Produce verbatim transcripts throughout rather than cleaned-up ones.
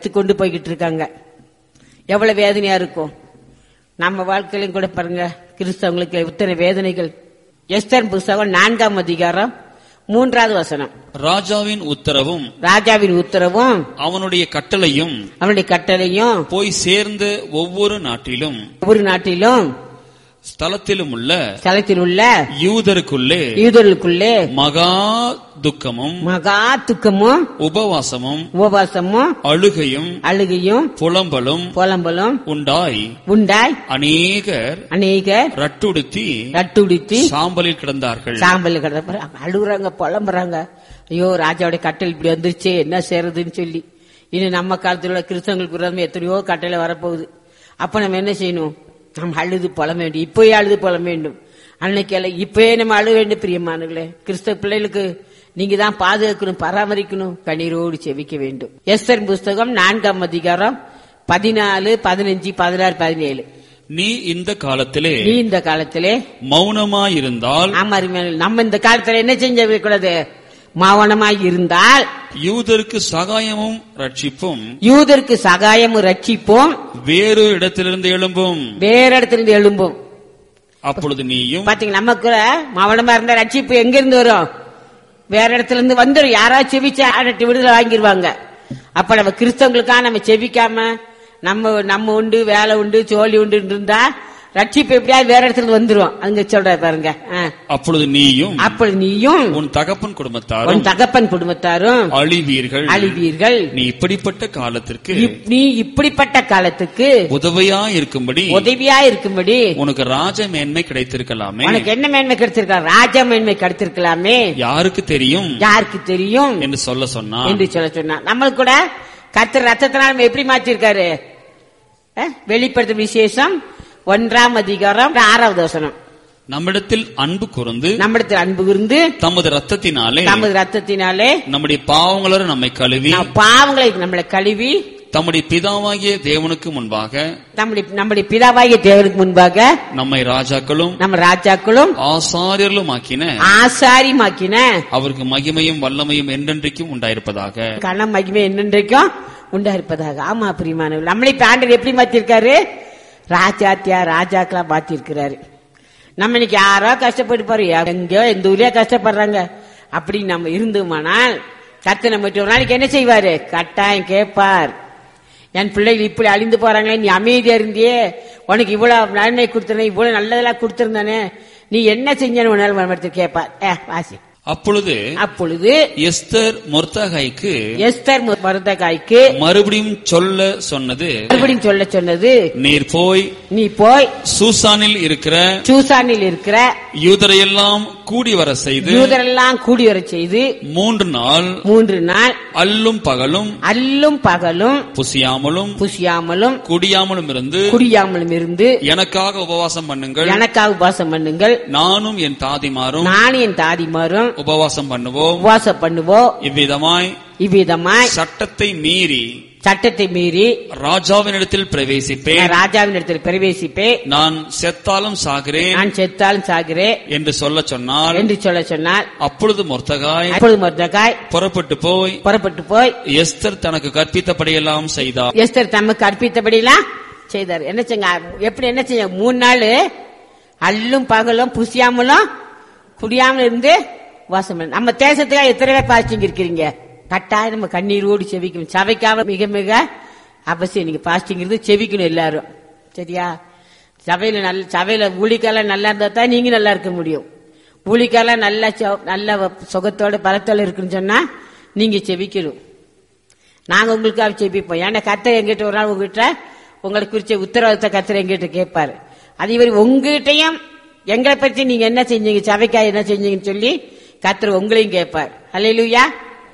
எடுத்து கொண்டு போய்கிட்டு இருக்காங்க. எவ்வளவு வேதனையா இருக்கும். நம்ம வாழ்க்கையிலும் கூட பாருங்க, கிறிஸ்தவங்களுக்கு இத்தனை வேதனைகள். எஸ்தர் புஸ்தகம் நான்காம் அதிகாரம் மூன்றாவது வசனம். ராஜாவின் உத்தரவும் ராஜாவின் உத்தரவும் அவனுடைய கட்டளையும் அவனுடைய கட்டளையும் போய் சேர்ந்த ஒவ்வொரு நாட்டிலும் ஒவ்வொரு நாட்டிலும் ஸ்தலத்திலும் உள்ள ஸ்தலத்தில் உள்ள யூதருக்குள்ளே யூதர்களுக்குள்ளே மகா துக்கமும் மகா துக்கமும் உபவாசமும் உபவாசமும் அழுகையும் அழுகையும் புலம்பலும் புலம்பலும் உண்டாய் உண்டாய் அநேகர் அநேகர் ரட்டுடுத்தி ரட்டுடுத்தி சாம்பலில் கிடந்தார்கள். சாம்பலில் கிடந்த அழுகுறாங்க, புலம்புறாங்க. ஐயோ, ராஜாவுடைய கட்டளை இப்படி வந்துருச்சு, என்ன செய்யறதுன்னு சொல்லி. இன்னும் நம்ம காலத்தில் உள்ள கிறிஸ்தவங்களுக்கு விரோதமா எத்தனையோ கட்டளை வரப்போகுது. அப்ப நம்ம என்ன செய்யணும்? நம்ம அழுது புலம் வேண்டும். இப்பயே அழுது புலம் வேண்டும். அன்னைக்கு அல்ல, இப்பயே நம்ம அழுக வேண்டும். பிரியமானங்களே, கிறிஸ்தவ பிள்ளைகளுக்கு நீங்க தான் பாதுகாக்கணும், பராமரிக்கணும், கண்ணீரோடு செவிக்க வேண்டும். எஸ்தர் புஸ்தகம் நான்காம் அதிகாரம் பதினாலு பதினஞ்சு பதினாறு பதினேழு. நீ இந்த காலத்திலே நீ இந்த காலத்திலே மௌனமாயிருந்தால், ஆமா, நம்ம இந்த காலத்துல என்ன செஞ்ச கூடாது? மௌனமாய் இருந்தால் யூதருக்கு சகாயமும் ரட்சிப்பும் யூதருக்கு சகாயமும் ரட்சிப்பும் வேறு இடத்திலிருந்து எழும்பும் வேற இடத்திலிருந்து எழும்பும். அப்பொழுது நீயும் பாத்தீங்க, நமக்கு மௌனமா இருந்த ரட்சிப்பு எங்க இருந்து வரும்? வேற இடத்துல இருந்து வந்துடும். யாராவது செவிச்சா ஆடட்டு விடுதலை வாங்கிடுவாங்க. அப்ப நம்ம கிறிஸ்தவங்களுக்கா நம்ம செவிக்காம நம்ம நம்ம உண்டு வேலை உண்டு சோழி உண்டு இருந்தா ரட்சிப்பு எப்படியாவது வேற இடத்துல வந்துரும். அங்க சொல்ற பாருங்க. அப்பொழுது நீயும் அப்பொழுது நீயும் உன் தகப்பன் குடும்பத்தாரும் உன் தகப்பன் குடும்பத்தாரும் அழிவீர்கள் அழிவீர்கள். நீ இப்படிப்பட்ட காலத்திற்கு நீ இப்படிப்பட்ட காலத்துக்கு உதவியா இருக்கும்படி உதவியா இருக்கும்படி உனக்கு ராஜ மேன்மை கிடைத்திருக்கலாமே. உனக்கு என்ன மேன்மை கிடைத்திருக்கலாம்? ராஜ மேன்மை கிடைத்திருக்கலாமே. யாருக்கு தெரியும்? யாருக்கு தெரியும் என்று சொல்ல சொன்னா என்று சொல்ல சொன்னா நம்மளுக்கு கூட கர்த்தர் ரத்தத்தினால் எப்படி மாற்றிருக்காரு? வெளிப்படுத்தும் விசேஷம் ஒன்றாம் அதிகாரம் ஆறாவது வசனம். நம்மிடத்தில் அன்பு கூர்ந்து நம்மிடத்தில் அன்பு கூர்ந்து தமது ரத்தத்தினாலே தமது ரத்தத்தினாலே நம்முடைய பாவங்களோடு நம்மை கழுவி பாவங்களை நம்மளை கழுவி தம்முடைய பிதாவாகிய தேவனுக்கு முன்பாக நம்முடைய நம்முடைய பிதாவாகிய தேவனுக்கு முன்பாக நம்மை ராஜாக்களும் நம்ம ராஜாக்களும் ஆசாரியர்களும் ஆக்கின ஆசாரியுமாக்கின அவருக்கு மகிமையும் வல்லமையும் என்றென்றைக்கும் உண்டாயிருப்பதாக. கன மகிமை என்றென்றைக்கும் உண்டாயிருப்பதாக. ஆமா பிரியமானவர்களே, நம்மளை ஆண்டவர் எப்படி மாத்திருக்காரு? ராஜாத்தியா ராஜாக்களா மாத்திருக்கிறாரு. நம்ம இன்னைக்கு யாரோ கஷ்டப்பட்டு பாரு, எங்கயோ எந்த ஊர்லயோ கஷ்டப்படுறாங்க அப்படி நம்ம இருந்தோமானால் கர்த்தர் நம்ம ஒரு நாளைக்கு என்ன செய்வாரு? கட்டாயம் கேட்பார். என் பிள்ளைகள் இப்படி அழிந்து போறாங்களே, நீ அமைதியா இருந்தியே, உனக்கு இவ்வளவு நன்மை கொடுத்தனே, இவ்வளவு நல்லதெல்லாம் கொடுத்திருந்தானே, நீ என்ன செஞ்சன்னு ஒரு நாள் கேட்பார். ஏ வாசி. அப்பொழுது அப்பொழுது எஸ்தர் மொர்தகாய்க்கு எஸ்தர் மொர்தகாய்க்கு மறுபடியும் சொல்ல சொன்னது மறுபடியும் சொல்ல சொன்னது நீர் போய் நீ போய் சூசானில் இருக்கிற சூசானில் இருக்கிற யூதரையெல்லாம் கூடி வர செய்து யூதரெல்லாம் கூடி வர செய்து மூன்று நாள் மூன்று நாள் அல்லும் பகலும் அல்லும் பகலும் புசியாமலும் புசியாமலும் குடியாமலும் இருந்து குடியாமலும் இருந்து எனக்காக உபவாசம் பண்ணுங்கள் எனக்காக உபவாசம் பண்ணுங்கள் நானும் என் தாதிமாரும் நானும் என் தாதிமாரும் உபவாசம் பண்ணுவோம் உபவாசம் பண்ணுவோம். இவ்விதமாய் இவ்விதமாய் சட்டத்தை மீறி சட்டத்தை மீறி ராஜாவினிடத்தில் பிரவேசிப்பேன் ராஜாவினிடத்தில் பிரவேசிப்பேன் நான் செத்தாலும் சாகிறேன் நான் செத்தாலும் சாகிறேன் என்று சொல்ல சொன்னார் என்று சொல்ல சொன்னார். அப்பொழுது மொர்தகாய் அப்பொழுது மொர்தகாய் புறப்பட்டு போய் புறப்பட்டு போய் எஸ்தர் தனக்கு கற்பித்தபடியெல்லாம் செய்தார். எஸ்தர் தமக்கு கற்பித்தபடியெல்லாம் செய்தார். என்ன செஞ்ச? எப்படி என்ன செஞ்ச? மூணு நாள் அல்லும் பகலும் புசியாமலும் குடியாமல் இருந்து வாசம். நம்ம தேசத்துக்காக எத்தனை பேர் பாஸ்டிங் இருக்கிறீங்க? கட்டாயம் நம்ம கண்ணீரோடு செவிக்கணும். சபைக்காக மிக மிக அவசியம். நீங்க பாஸ்டிங் இருந்து செவிக்கணும் எல்லாரும். சரியா? சபையில நல்ல சபையில ஊழிக்கால நல்லா இருந்தா தான் நீங்க நல்லா இருக்க முடியும். ஊழிக்கால நல்ல நல்ல சுகத்தோட பலத்தோட இருக்குன்னு சொன்னா நீங்க செவிக்கணும். நாங்க உங்களுக்காக செவிப்போம். ஏன்னா கர்த்தர் எங்கிட்ட ஒரு நாள் உங்ககிட்ட உங்களுக்கு குறிச்ச உத்தரவாதத்தை கர்த்தர் எங்கிட்ட கேட்பாரு. அதே மாதிரி உங்ககிட்டையும் எங்களை பற்றி நீங்க என்ன செஞ்சீங்க, சபைக்காக என்ன செஞ்சீங்கன்னு சொல்லி கர்த்தர் உங்களையும் கேட்பார். அல்லேலூயா.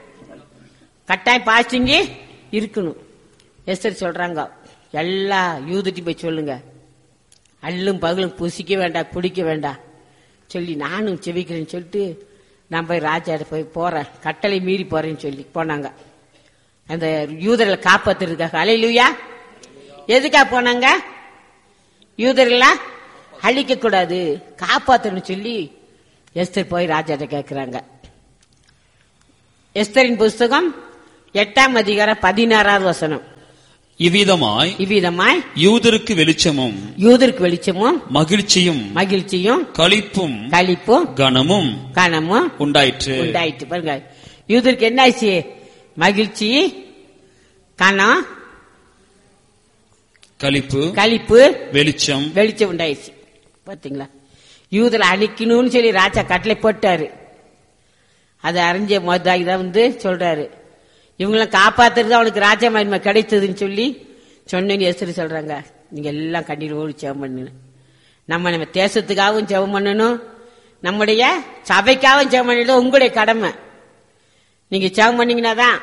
கட்டாயம் பாஸ்டிங் இருக்கணும். எஸ்தர் சொல்றாங்க, எல்லா யூதட்டி போய் சொல்லுங்க, அல்லும் பகலும் புசிக்க வேண்டாம் குடிக்க வேண்டாம் சொல்லி நானும் செவிக்கிறேன்னு சொல்லிட்டு நான் போய் ராஜா போய் போறேன், கட்டளை மீறி போறேன்னு சொல்லி போனாங்க. அந்த யூதர்களை காப்பாத்துறதுக்காக. அல்லேலூயா. எதுக்காக போனாங்க? யூதர்களை அழிக்க கூடாது, காப்பாத்தணும் சொல்லி எஸ்தர் போய் ராஜாட்ட கேட்கிறாங்க. எஸ்தரின் புஸ்தகம் எட்டாம் அதிகாரம் பதினாறாவது வசனம். இவ்விதமாய் இவ்விதமாய் யூதருக்கு வெளிச்சமும் யூதருக்கு வெளிச்சமும் மகிழ்ச்சியும் மகிழ்ச்சியும் களிப்பும் களிப்பும் கனமும் கனமும் உண்டாயிற்று உண்டாயிற்று. பாருங்க, யூதருக்கு என்ன ஆச்சு? மகிழ்ச்சி, கனம், களிப்பு, களிப்பு, வெளிச்சம் வெளிச்சம் உண்டாயிடுச்சு. பாத்தீங்களா? யூதரை அழிக்கணும்னு சொல்லி ராஜா கட்டளை போட்டாரு. அதை அறிஞ்ச மொதாதான் வந்து சொல்றாரு, இவங்களாம் காப்பாத்துறது அவனுக்கு ராஜா மகிமை கிடைத்ததுன்னு சொல்லி சொன்னேன்னு எஸ்தர் சொல்றாங்க. நீங்க எல்லாம் கண்ணீர் ஓடி ஜெபம் பண்ணணும். நம்ம நம்ம தேசத்துக்காகவும் ஜெபம் பண்ணணும், நம்முடைய சபைக்காகவும் ஜெபம் பண்ணணும். உங்களுடைய கடமை. நீங்க ஜெபம் பண்ணீங்கன்னா தான்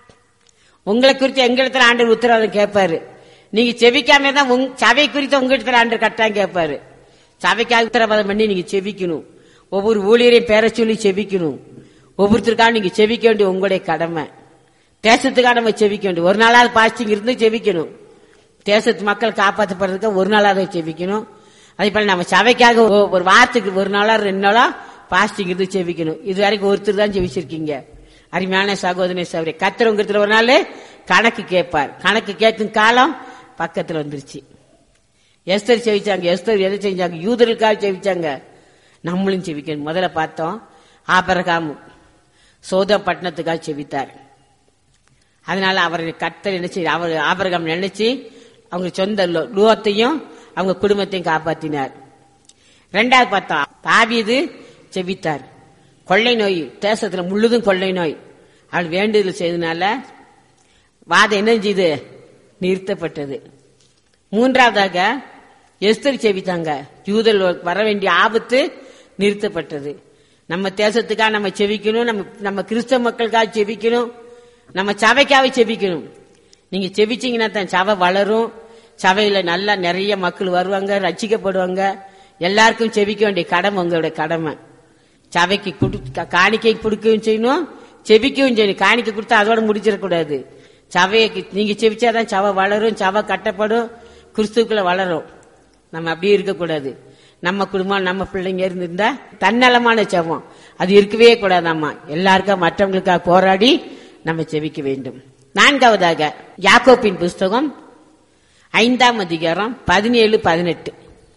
உங்களை குறித்து எங்களிடத்துல ஆண்டவர் உத்தரவாதம் கேட்பாரு. நீங்க செவிக்காம தான் உங்க சபை குறித்து உங்களிடத்துல ஆண்டவர் கட்டாயம் கேட்பாரு. சபைக்காக உத்தரவாதம் பண்ணி நீங்க செவிக்கணும். ஒவ்வொரு ஊழியரையும் பேர சொல்லி செவிக்கணும். ஒவ்வொருத்தருக்காக நீங்க செவிக்க வேண்டிய உங்களுடைய கடமை. தேசத்துக்காக நம்ம செவிக்க வேண்டும். ஒரு நாளாவது பாஸ்டிங் இருந்து செவிக்கணும். தேசத்து மக்கள் காப்பாற்றப்படுறதுக்கு ஒரு நாளாவது செவிக்கணும். அதே போல நம்ம சபைக்காக ஒரு வாரத்துக்கு ஒரு நாளா ரெண்டு நாளா பாஸ்டிங் இருந்து செவிக்கணும். இது வரைக்கும் ஒருத்தர் தான் செவிச்சிருக்கீங்க. அருமையான சகோதரனே சகோதரி, கர்த்தர் உங்க ஒரு நாள் கணக்கு கேட்பார். கணக்கு கேட்கும் காலம் பக்கத்துல வந்துருச்சு. எஸ்தர் செவிச்சாங்க. எஸ்தர் எதை செஞ்சாங்க? யூதர்களுக்காக செவிச்சாங்க. நம்மளும் செவிக்கணும். முதல்ல பார்த்தோம், ஆபிரகாம் சோதம் பட்டணத்துக்காக செவித்தார். அதனால அவர் கர்த்தர் நினைச்சு அவர் ஆபிரகாம் நினைச்சு அவங்க சொந்த லோத்தையும் அவங்க குடும்பத்தையும் காப்பாற்றினார். ரெண்டாவது பார்த்தா தாவீது செவித்தார். கொள்ளை நோய் தேசத்துல முழுதும் கொள்ளை நோய். அவள் வேண்டுதல் செய்தனால வாதம் என்ன செய்து நிறுத்தப்பட்டது. மூன்றாவதாக எஸ்தர் செவித்தாங்க. யூதர் வர வேண்டிய ஆபத்து நிறுத்தப்பட்டது. நம்ம தேசத்துக்காக நம்ம செவிக்கணும். நம்ம நம்ம கிறிஸ்தவ மக்களுக்காக செவிக்கணும். நம்ம சபைக்காக செபிக்கணும். நீங்க செபிச்சீங்கன்னா தான் சபை வளரும். சபையில நல்லா நிறைய மக்கள் வருவாங்க, ரட்சிக்கப்படுவாங்க. எல்லாருக்கும் செபிக்க வேண்டிய கடமை உங்களுடைய கடமை. சபைக்கு காணிக்கை கொடுக்கவும் செய்யணும், செபிக்கவும் செய்யணும். காணிக்கை கொடுத்தா அதோட முடிச்சிடக்கூடாது. சபையை நீங்க செபிச்சாதான் சபை வளரும், சபை கட்டப்படும், கிறிஸ்துக்குள்ள வளரும். நம்ம அப்படியே இருக்கக்கூடாது. நம்ம குடும்பம் நம்ம பிள்ளைங்க இருந்திருந்தா தன்னலமான சபம் அது இருக்கவே கூடாது. நம்ம எல்லாருக்கும் மற்றவங்களுக்காக போராடி நம்ம செபிக்க வேண்டும். நான்காவதாக யாக்கோபின் புஸ்தகம் ஐந்தாம் அதிகாரம் பதினேழு பதினெட்டு.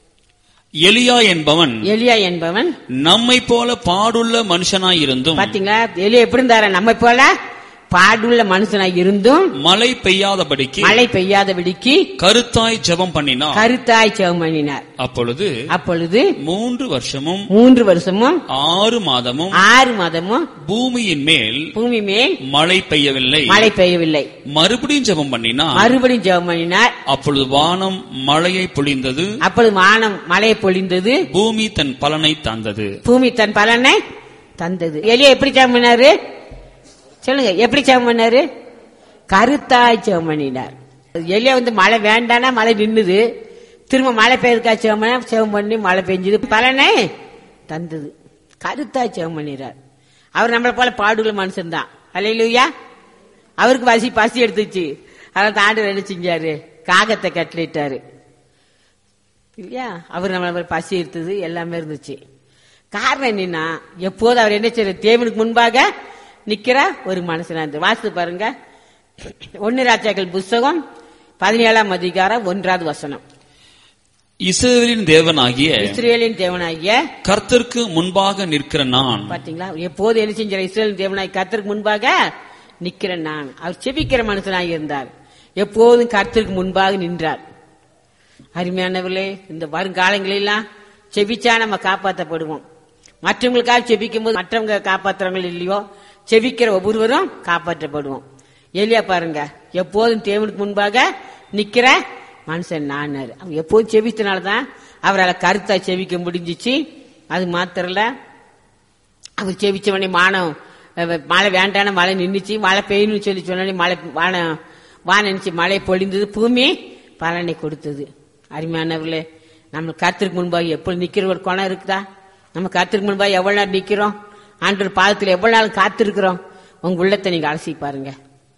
எலியா என்பவன் எலியா என்பவன் நம்மை போல பாடுள்ள மனுஷனாய் இருந்தும், பாத்தீங்களா எலியா எப்படி இருந்தார? நம்மை போல பாடுள்ள மனுஷனாய் இருந்தும் மழை பெய்யாதபடிக்கு மழை பெய்யாதபடிக்கு கருத்தாய் ஜெபம் பண்ணினார். கருத்தாய் ஜெபம் பண்ணினார். அப்பொழுது அப்பொழுது மூன்று வருஷமும் மூன்று வருஷமும் ஆறு மாதமும் ஆறு மாதமும் பூமியின் மேல் பூமி மேல் மழை பெய்யவில்லை. மழை பெய்யவில்லை. மறுபடியும் ஜெபம் பண்ணினார். மறுபடியும் ஜெபம் பண்ணினார். அப்பொழுது வானம் மழையை பொழிந்தது. அப்பொழுது வானம் மழையை பொழிந்தது. பூமி தன் பலனை தந்தது. பூமி தன் பலனை தந்தது. எலியா எப்படி ஜெபம் பண்ணாரு? சொல்லுங்க, எப்படி ஜெபம் பண்ணாரு? கருத்தாய் ஜெபம் பண்ணினார். எலியா வந்து மழை வேண்டானா மழை நின்னுது. திரும்ப மழை பெய்யறதுக்கா ஜெபம் பண்ண ஜெபம் பண்ணி மழை பெஞ்சது, பலனை தந்தது. கருத்தாய் ஜெபம் பண்ணினார். அவர் நம்மளை போல பாடுள்ள மனுஷன் தான். அல்லேலூயா. அவருக்கு பசி பசி எடுத்துச்சு. அதான் தாண்டு என்ன செஞ்சாரு? காகத்தை கட்டளிட்டாரு இல்லையா? அவர் நம்மள பசி எடுத்தது எல்லாமே இருந்துச்சு. காரணம் என்னன்னா, எப்போது அவர் என்ன செய்யற? தேவனுக்கு முன்பாக நிக்கிற ஒரு மனுஷனா இருந்து வாசித்து பாருங்க. ஒன்னு ராஜாக்கள் புஸ்தகம் பதினேழாம் அதிகாரம் ஒன்றாவது வசனம். இஸ்ரவேலின் தேவனாகிய இஸ்ரவேலின் தேவனாகிய கர்த்தருக்கு முன்பாக நிற்கிற நான். பாத்தீங்களா? எப்போது என்ன செஞ்சார்? இஸ்ரவேலின் தேவனாகிய கர்த்தருக்கு முன்பாக நிக்கிற நான். அவர் செபிக்கிற மனுஷனாக இருந்தார். எப்போதும் கர்த்தருக்கு முன்பாக நின்றார். அருமையானவர்களே, இந்த வருங்காலங்களெல்லாம் செபிச்சா நம்ம காப்பாற்றப்படுவோம். மற்றவங்களுக்காக செபிக்கும் போது மற்றவங்க காப்பாற்றுறவங்க இல்லையோ, செபிக்கிற ஒவ்வொருவரும் காப்பாற்றப்படுவோம். எலியா பாருங்க, எப்போதும் தேவனுக்கு முன்பாக நிக்கிற மனுஷன் நான். அவங்க எப்போதும் செபித்தனாலதான் அவரால் கருத்தா செபிக்க முடிஞ்சிச்சு. அது மாத்திரல, அவர் செபிச்ச உடனே மானம் மழை வேண்டான மழை நின்றுச்சு. மழை பெய்யணும்னு சொல்லி சொன்னே மழை வானம் வான நினைச்சு மழை பொழிந்தது. பூமி பலனை கொடுத்தது. அருமையானவர்களே, நம்ம கர்த்தருக்கு முன்பாக எப்பொழுது நிக்கிற ஒரு குணம் இருக்குதா? நம்ம கர்த்தருக்கு முன்பாக எவ்வளவு நேரம் நிக்கிறோம்? ஆண்டவர் பாதத்தில் எவ்வளவு நாள் காத்திருக்கிறோம்? உங்க உள்ளத்தை நீங்க அலசி பாருங்க,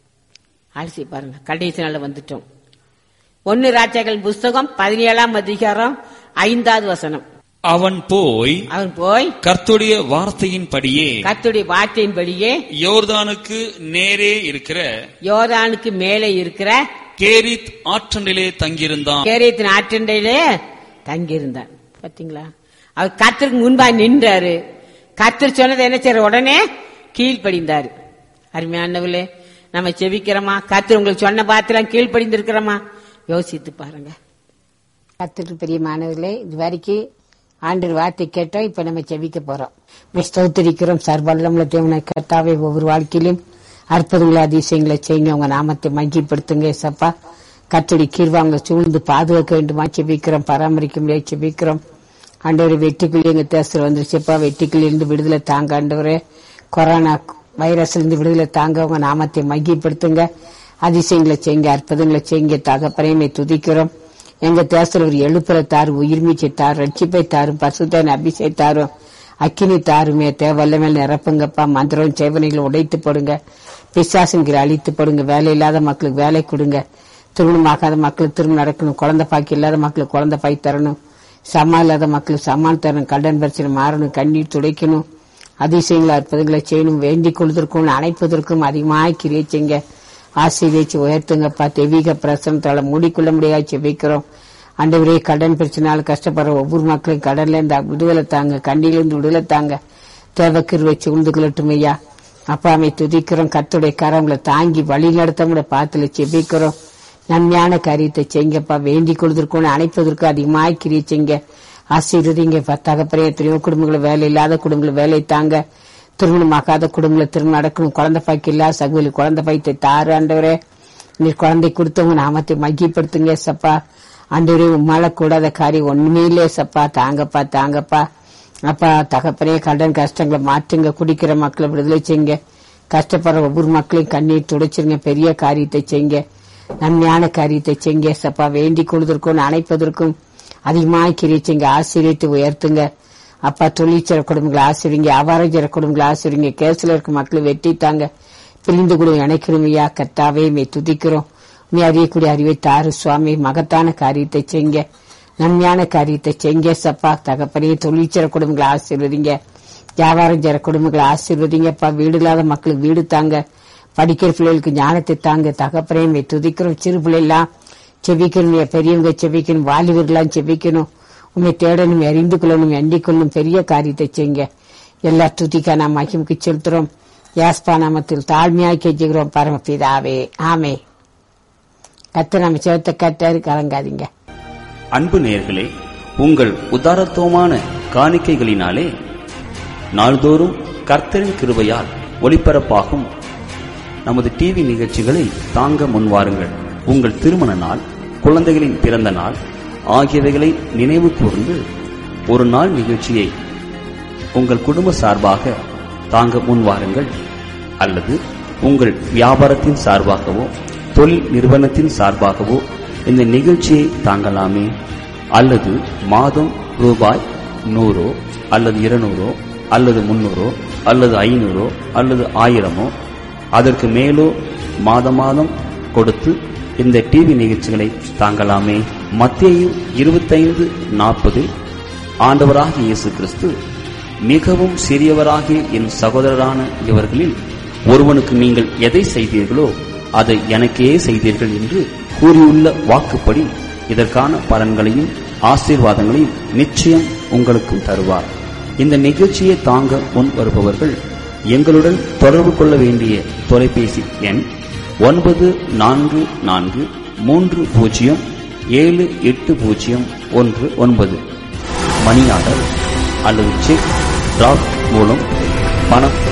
அலசி பாருங்க. கடைசி நாள் வந்துட்டோம். ஒன்னு ராஜாக்கள் புஸ்தகம் பதினேழாம் அதிகாரம் ஐந்தாவது வசனம். அவன் போய் அவன் போய் கர்த்தருடைய வார்த்தையின்படியே கர்த்தருடைய வார்த்தையின்படியே யோர்தானுக்கு நேரே இருக்கிற யோர்தானுக்கு மேலே இருக்கிற கேரித் ஆற்றண்டிலே தங்கியிருந்தான். கேரியத்தின் ஆற்றண்டையிலே தங்கியிருந்தான். பாத்தீங்களா, அவர் கர்த்தருக்கு முன்பா நின்றாரு. கர்த்தர் சொன்னதை என்ன செய்யற உடனே கீழ்ப்படிந்தாரு. அருமையானவர்களே, நம்ம செபிக்கிறோமா? கர்த்தர் உங்களுக்கு சொன்ன பாத்திரம் கீழ்ப்படிந்திருக்கிறோமா? யோசித்து பாருங்க. கர்த்தருக்கு பெரிய மாணவர்களே, இது வரைக்கும் ஆண்டவர் வார்த்தை கேட்டோம். இப்ப நம்ம செபிக்க போறோம். ஸ்தோத்திரிக்கிறோம். சர்வல்லமுள்ள தேவனை கர்த்தாவே, ஒவ்வொரு வாழ்க்கையிலும் அற்புதங்களை அதிசயங்களை செய்யுங்க. உங்க நாமத்தை மகிமைப்படுத்துங்க. சப்பா, கர்த்தருடைய கிருபை சூழ்ந்து பாதுகாக்க வேண்டுமா செபிக்கிறோம். பராமரிக்க முடியாது செபிக்கிறோம். ஆண்டவரே, வெட்டுக்கிளி எங்க தேசத்துல வந்துருச்சுப்பா. வெட்டுக்கிளி இருந்து விடுதலை தாங்க. ஆண்டவரே, கொரோனா வைரஸ்ல இருந்து விடுதலை தாங்க. உங்க நாமத்தை மகிமைப்படுத்துங்க. அதிசயங்களை செய்யுங்க, அற்புதங்களை செய்யுங்க. தகப்பனையுமே துதிக்கிறோம். எங்க தேசத்துல ஒரு எழுப்புற தாரும், உயிர்மீச்சை தாரும், ரட்சிப்பை தாரும், பசுத்தான அபிஷேகத்தை தாரும், அக்கினி தாருமே. தேவல்ல மேல நிரப்புங்கப்பா. மந்திரம் சேவனைகளை உடைத்து போடுங்க. பிசாசுங்கிற அழித்து போடுங்க. வேலை இல்லாத மக்களுக்கு வேலை கொடுங்க. திருமணமாகாத மக்களுக்கு திருமணம் நடக்கணும். குழந்தை பாக்கி இல்லாத மக்களுக்கு குழந்தை பாய் தரணும். சமா இல்லாத மக்களுக்கு சமான் தரணும். கடன் பிரச்சனை மாறணும். கண்ணீர் துடைக்கணும். அதிசயங்களை அற்புதங்களை செய்யணும். வேண்டிக் கொள்வதற்கும் அணைப்பதற்கும் அதிகமாக கிரியை செய்யுங்க. ஆசீர்வதிச்சு உயர்த்துங்கப்பா. தெய்வீக பிரசனத்தால மூடிக்கொள்ள முடியாது செபிக்கிறோம். ஆண்டவரே, கடன் பிரச்சனையால கஷ்டப்படுற ஒவ்வொரு மக்களையும் கடன்ல இருந்து விடுதலை தாங்க. கண்ணிலிருந்து விடுதலை தாங்க. தேவக்கிரு வச்சு உண்டு கொள்ளட்டும் ஐயா. அப்பாமை துதிக்கிறோம். கர்த்தருடைய கரங்களை தாங்கி வழி நடத்த பாத்துல செபிக்கிறோம். நன்மையான காரியத்தை செய்யுங்கப்பா. வேண்டிக் கொள்வதற்கும் அணைப்பதற்கும் அதிகமாக கிரியை செய்யுங்க. ஆசீர்வதிங்க. தகப்பனே, எத்தனையோ குடும்பங்களை வேலை இல்லாத குடும்பங்களை வேலை தாங்க. திருமணமாகாத குடும்பங்களை திருமணம் நடக்கணும். குழந்தை பாய்க்கு இல்லாத சகோதரி குழந்தை பாய்த்தை தாரு. ஆண்டவரே, நீர் குழந்தை கொடுத்தவங்க நாமத்தை மகிப்படுத்துங்க சப்பா. ஆண்டவரே, உம்மால கூடாத காரியம் ஒண்ணுமே இல்லையே சப்பா. தாங்கப்பா தாங்கப்பா. அப்பா தகப்பனே, கடன் கஷ்டங்களை மாற்றுங்க. குடிக்கிற மக்களை விடுதலை செய்யுங்க. கஷ்டப்படுற ஒவ்வொரு மக்களையும் கண்ணீர் துடைச்சிருங்க. பெரிய காரியத்தை செய்யுங்க. நன்மையான காரியத்தை செய்யுங்க சப்பா. வேண்டிக் கொள்வதற்கும் அணைப்பதற்கும் அதிகமாக கிரியை செய்யுங்க. ஆசீர்வதித்து உயர்த்துங்க. அப்பா, தொழிற்சர குடும்பங்களை ஆசிரிங்க. வியாபாரஞ்சர குடும்பங்களை ஆசிரிங்க. கேஸ்ல இருக்க மக்களை வெட்டித்தாங்க. பிரிந்து கூட இணைக்கணுமையா. கர்த்தாவே, மே துதிக்கிறோம். நீ அறியக்கூடிய அறிவை தாரு சுவாமி. மகத்தான காரியத்தை செய்யுங்க. நன்மையான காரியத்தை செய்யுங்க சப்பா. தகப்பனே, தொழிற்சர குடும்பங்களை ஆசீர்வதிங்க. வியாபாரஞ்சர குடும்பங்களை ஆசீர்வதிங்கப்பா. வீடு இல்லாத மக்களுக்கு வீடு தாங்க. படிக்கிற பிள்ளைகளுக்கு ஞானத்தை தாங்க. தகப்பனே, மே துதிக்கிறோம். சிறு பிள்ளைலாம் செபிக்கணும். பெரியவங்க செபிக்கணும். வாலிபர்களாம் செபிக்கணும். உண்மை தேடணும், அறிந்து கொள்ளணும், எண்ணிக் கொள்ளணும். பெரிய காரியத்தை செய்யுங்க. எல்லா துதிக்கா நாம் மகிமைக்கு செலுத்துறோம். யாஸ்பா நாமத்தில் தாழ்மையாய் கெஞ்சுகிறோம் பரமபிதாவே, ஆமே. கர்த்தர் நம்ம செவத்தை கட்டாரு, கலங்காதீங்க. அன்பு நேயர்களே, உங்கள் உதாரத்துவமான காணிக்கைகளினாலே நாள்தோறும் கர்த்தரின் கிருபையால் ஒளிபரப்பாகும் நமது டிவி நிகழ்ச்சிகளை தாங்க முன்வாருங்கள். உங்கள் திருமண நாள், குழந்தைகளின் பிறந்த நாள் ஆகியவைகளை நினைவு கூர்ந்து ஒரு நாள் நிகழ்ச்சியை உங்கள் குடும்ப சார்பாக தாங்க முன்வாருங்கள். அல்லது உங்கள் வியாபாரத்தின் சார்பாகவோ தொழில் நிறுவனத்தின் சார்பாகவோ இந்த நிகழ்ச்சியை தாங்கலாமே. அல்லது மாதம் ரூபாய் நூறோ அல்லது இருநூறோ அல்லது முன்னூறோ அல்லது ஐநூறோ அல்லது ஆயிரமோ அதற்கு மேலோ மாத மாதம் கொடுத்து இந்த டிவி நிகழ்ச்சிகளை தாங்கலாமே. மத்தேயு இருபத்தைந்து நாற்பது, ஆண்டவராகிய இயேசு கிறிஸ்து, மிகவும் சிறியவராகிய என் சகோதரரான இவர்களில் ஒருவனுக்கு நீங்கள் எதை செய்தீர்களோ அதை எனக்கே செய்தீர்கள் என்று கூறியுள்ள வாக்குப்படி இதற்கான பலன்களையும் ஆசீர்வாதங்களையும் நிச்சயம் உங்களுக்கு தருவார். இந்த நிகழ்ச்சியை தாங்க முன் வருபவர்கள் எங்களுடன் தொடர்பு கொள்ள வேண்டிய தொலைபேசி எண் ஒன்பது நான்கு நான்கு மூன்று பூஜ்ஜியம் ஏழு எட்டு பூஜ்ஜியம் ஒன்று ஒன்பது. மணி ஆர்டர் அல்லது செக் டிராப் மூலம் பணம்